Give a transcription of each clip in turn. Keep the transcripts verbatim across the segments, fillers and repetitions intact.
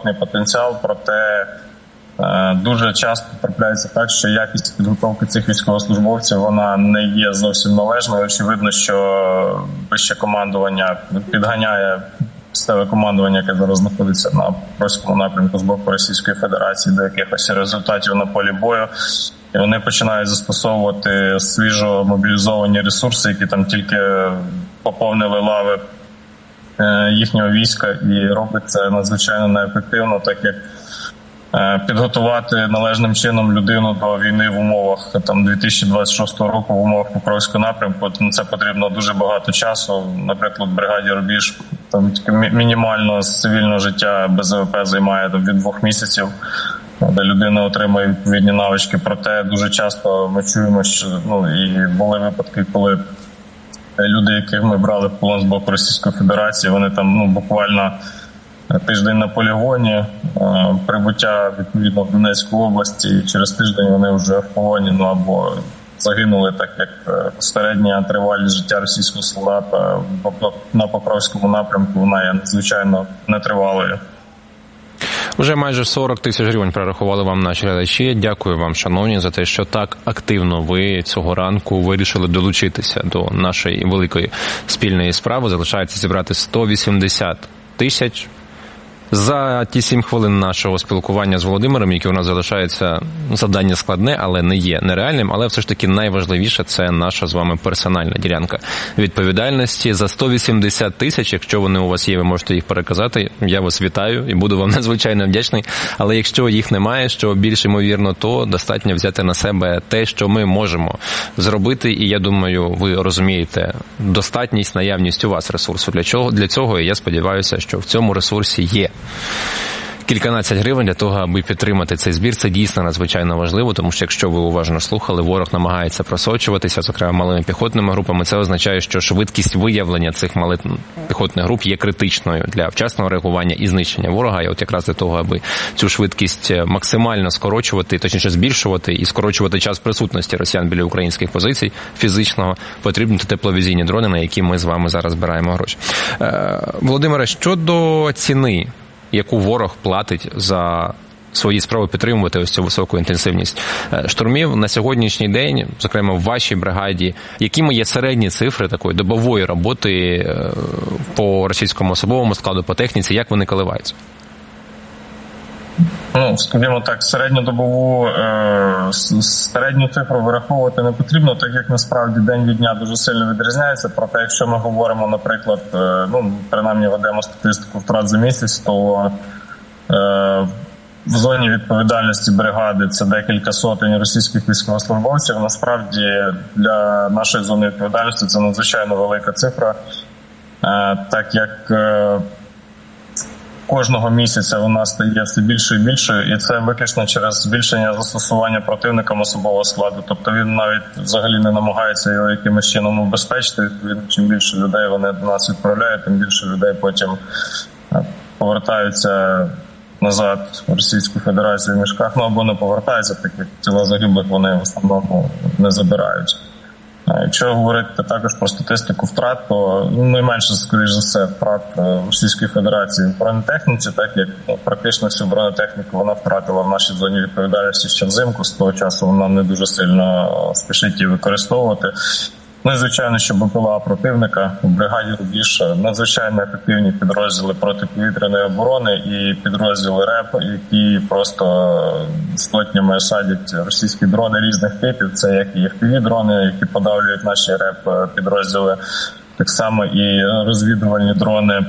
високий потенціал, проте дуже часто трапляється так, що якість підготовки цих військовослужбовців вона не є зовсім належною. Очевидно, що вище командування підганяє місцеве командування, яке зараз знаходиться на Покровському напрямку з боку Російської Федерації, до якихось результатів на полі бою. І вони починають застосовувати свіжо мобілізовані ресурси, які там тільки поповнили лави їхнього війська, і робить це надзвичайно неефективно, так як підготувати належним чином людину до війни в умовах там дві тисячі двадцять шостого року, в умовах Покровського напрямку, це потрібно дуже багато часу. Наприклад, в бригаді «Рубіж» там мінімально з цивільного життя без ВВП займає там, від двох місяців, де людина отримує відповідні навички. Проте дуже часто ми чуємо, що ну і були випадки, коли люди, яких ми брали в полон з боку Російської Федерації, вони там ну буквально тиждень на полігоні, прибуття відповідно в Донецьку область, і через тиждень вони вже в полоні, ну або загинули, так як середня тривалість життя російського солдата на Покровському напрямку вона є надзвичайно нетривалою. Уже майже сорок тисяч гривень прорахували вам наші глядачі. Дякую вам, шановні, за те, що так активно ви цього ранку вирішили долучитися до нашої великої спільної справи. Залишається зібрати сто вісімдесят тисяч. За ті сім хвилин нашого спілкування з Володимиром, які у нас залишається, завдання складне, але не є нереальним, але все ж таки найважливіше – це наша з вами персональна ділянка відповідальності. За сто вісімдесят тисяч, якщо вони у вас є, ви можете їх переказати, я вас вітаю і буду вам надзвичайно вдячний. Але якщо їх немає, що більш ймовірно, то достатньо взяти на себе те, що ми можемо зробити. І я думаю, ви розумієте достатність, наявність у вас ресурсу для чого, для цього. І я сподіваюся, що в цьому ресурсі є кільканадцять гривень для того, аби підтримати цей збір. Це дійсно надзвичайно важливо, тому що, якщо ви уважно слухали, ворог намагається просочуватися, зокрема малими піхотними групами. Це означає, що швидкість виявлення цих малих піхотних груп є критичною для вчасного реагування і знищення ворога. І от якраз для того, аби цю швидкість максимально скорочувати, точніше збільшувати і скорочувати час присутності росіян біля українських позицій фізичного, потрібні тепловізійні дрони, на які ми з вами зараз збираємо гроші. Володимире, щодо ціни, яку ворог платить за свої справи підтримувати ось цю високу інтенсивність штурмів на сьогоднішній день, зокрема в вашій бригаді, якими є середні цифри такої добової роботи по російському особовому складу, по техніці, як вони коливаються? Ну, скажімо так, середньодобову, е, середню цифру вираховувати не потрібно, так як насправді день від дня дуже сильно відрізняється. Проте, якщо ми говоримо, наприклад, е, ну, принаймні ведемо статистику втрат за місяць, то е, в зоні відповідальності бригади це декілька сотень російських військовослужбовців. Насправді для нашої зони відповідальності це надзвичайно велика цифра, е, так як е, кожного місяця вона стає все більшою і більшою, і це виключно через збільшення застосування противникам особового складу. Тобто він навіть взагалі не намагається його якимось чином убезпечити. Відповідно, чим більше людей вони до нас відправляють, тим більше людей потім повертаються назад в Російську Федерацію в мішках, ну або не повертаються, так як тіла загиблих вони в основному не забирають. Якщо говорити також про статистику втрат, то найменше, скоріш за все, втрат Російської Федерації в бронетехніці, так як ну, практично всю бронетехніку вона втратила в нашій зоні відповідальності ще взимку, з того часу вона не дуже сильно спішить її використовувати. Ну і, звичайно, що БПЛА противника у бригаді «Рубіж» надзвичайно ефективні підрозділи протиповітряної оборони і підрозділи РЕП, які просто сотнями садять російські дрони різних типів. Це як і еф пі ві-дрони, які подавлюють наші РЕП-підрозділи, так само і розвідувальні дрони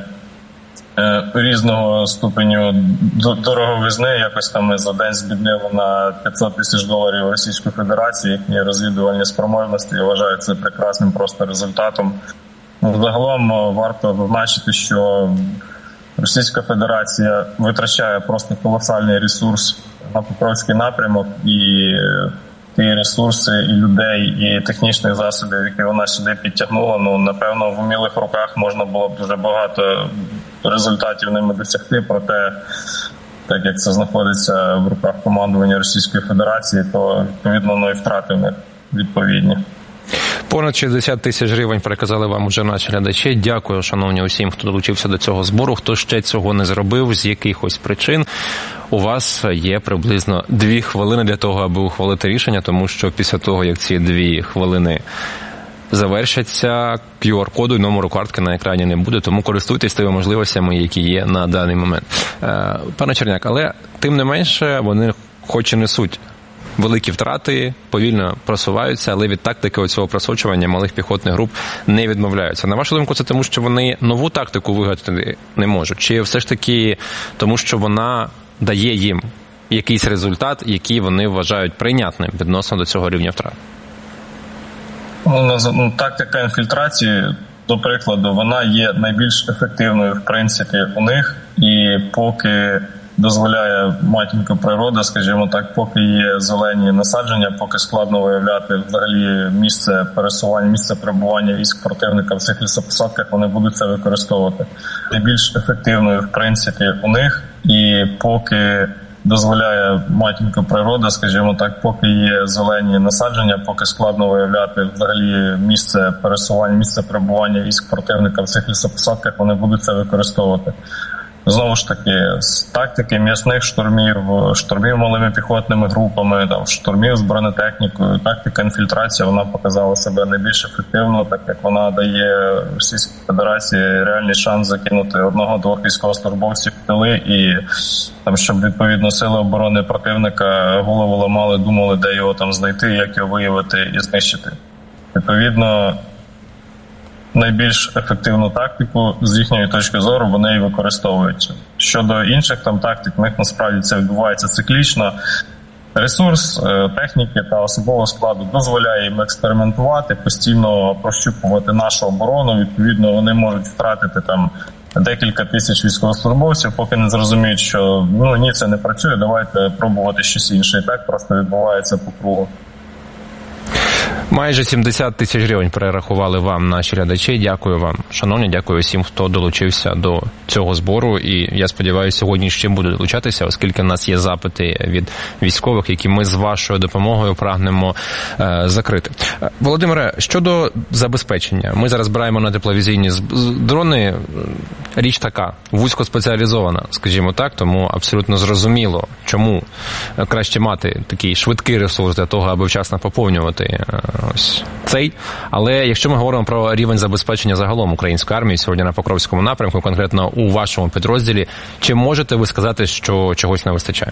різного ступеню дороговизни. Якось там ми за день збіднили на п'ятсот тисяч доларів Російської Федерації їхні розвідувальні спроможності. Я вважаю це прекрасним просто результатом. Загалом варто зазначити, що Російська Федерація витрачає просто колосальний ресурс на Покровський напрямок, і ті ресурси, і людей, і технічних засобів, які вона сюди підтягнула, ну, напевно, в умілих руках можна було б дуже багато результатів ними досягти, проте, так як це знаходиться в руках командування Російської Федерації, то, відповідно, ну, і втрати в них відповідні. Понад шістдесят тисяч гривень переказали вам уже наші глядачі. Дякую, шановні, усім, хто долучився до цього збору. Хто ще цього не зробив з якихось причин, у вас є приблизно дві хвилини для того, аби ухвалити рішення, тому що після того, як ці дві хвилини завершаться, кю ар-коду і номеру картки на екрані не буде, тому користуйтесь тими можливостями, які є на даний момент. Пане Черняк, але тим не менше вони хоч і несуть великі втрати, повільно просуваються, але від тактики оцього просочування малих піхотних груп не відмовляються. На вашу думку, це тому, що вони нову тактику вигадати не можуть? Чи все ж таки тому, що вона дає їм якийсь результат, який вони вважають прийнятним відносно до цього рівня втрат? Ну, тактика інфільтрації, до прикладу, вона є найбільш ефективною, в принципі, у них, і поки дозволяє матінка природа, скажімо так, поки є зелені насадження, поки складно виявляти взагалі місце пересування, місце перебування військ противника в цих лісопосадках, вони будуть це використовувати. Найбільш ефективною, в принципі, у них, і поки дозволяє матінка природа, скажімо так, поки є зелені насадження, поки складно виявляти взагалі місце пересування, місце перебування військ противника в цих лісопосадках, вони будуть це використовувати. Знову ж таки, з тактики м'ясних штурмів, штурмів малими піхотними групами, там, штурмів з бронетехнікою, тактика інфільтрації, вона показала себе найбільш ефективно, так як вона дає Російській Федерації реальний шанс закинути одного-двох військовослужбовців в тили і там, щоб відповідно сили оборони противника голову ламали, думали, де його там знайти, як його виявити і знищити. Відповідно, найбільш ефективну тактику з їхньої точки зору вони і використовують. Щодо інших там тактик, в них насправді це відбувається циклічно. Ресурс техніки та особового складу дозволяє їм експериментувати, постійно прощупувати нашу оборону. Відповідно, вони можуть втратити там декілька тисяч військовослужбовців, поки не зрозуміють, що ну ні, це не працює, давайте пробувати щось інше. І так просто відбувається по кругу. Майже сімдесят тисяч гривень перерахували вам наші глядачі. Дякую вам, шановні, дякую всім, хто долучився до цього збору. І я сподіваюся, сьогодні ще буде долучатися, оскільки в нас є запити від військових, які ми з вашою допомогою прагнемо е, закрити. Володимире, щодо забезпечення. Ми зараз збираємо на тепловізійні дрони. Річ така, вузькоспеціалізована, скажімо так, тому абсолютно зрозуміло, чому краще мати такий швидкий ресурс для того, аби вчасно поповнювати ось цей. Але якщо ми говоримо про рівень забезпечення загалом української армії сьогодні на Покровському напрямку, конкретно у вашому підрозділі, чи можете ви сказати, що чогось не вистачає?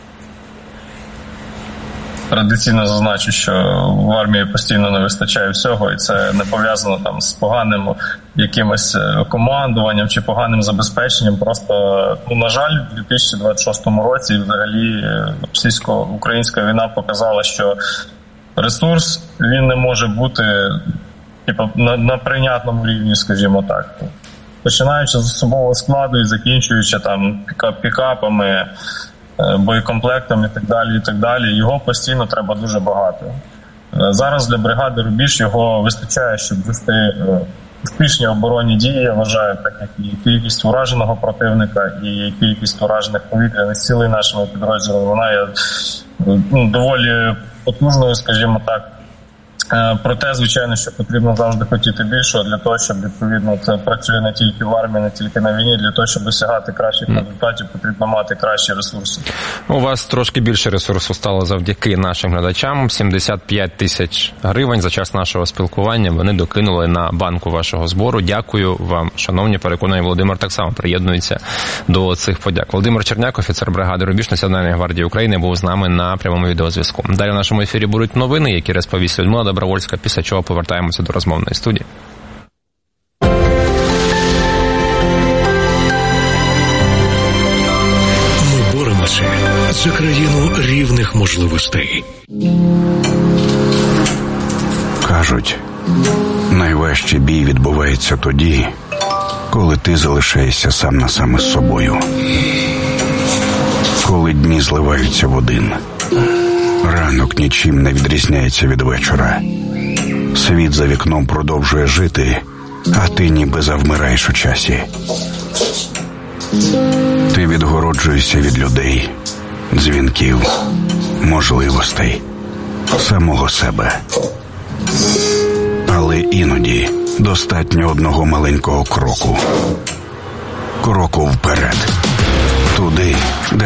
Традиційно зазначу, що в армії постійно не вистачає всього, і це не пов'язано там з поганим якимось командуванням чи поганим забезпеченням. Просто, ну, на жаль, у дві тисячі двадцять шостому році взагалі російсько-українська війна показала, що ресурс, він не може бути типу, на, на прийнятному рівні, скажімо так. Починаючи з особового складу і закінчуючи там пікапами, боєкомплектом і так далі, і так далі. Його постійно треба дуже багато. Зараз для бригади «Рубіж» його вистачає, щоб вести успішні оборонні дії, я вважаю, так як і кількість ураженого противника, і кількість уражених повітряних цілей нашого підрозділу, вона є ну, доволі потужною, скажімо так. Проте, звичайно, що потрібно завжди хотіти більшого для того, щоб, відповідно, це працює не тільки в армії, не тільки на війні. Для того, щоб досягати кращих результатів, потрібно мати кращі ресурси. У вас трошки більше ресурсу стало завдяки нашим глядачам. сімдесят п'ять тисяч гривень за час нашого спілкування вони докинули на банку вашого збору. Дякую вам, шановні. Переконаний, Володимир так само приєднується до цих подяк. Володимир Черняк, офіцер бригади «Рубіж» Національної гвардії України, був з нами на прямому відеозв'язку. Далі в нашому ефірі будуть новини, які розповість Людмила Добровольська, після чого повертаємося до розмовної студії. Ми боремося за країну рівних можливостей. Кажуть, найважчий бій відбувається тоді, коли ти залишаєшся сам на сам із собою. Коли дні зливаються в один. Ранок нічим не відрізняється від вечора. Світ за вікном продовжує жити, а ти ніби завмираєш у часі. Ти відгороджуєшся від людей, дзвінків, можливостей, самого себе. Але іноді достатньо одного маленького кроку. Кроку вперед. Туди, де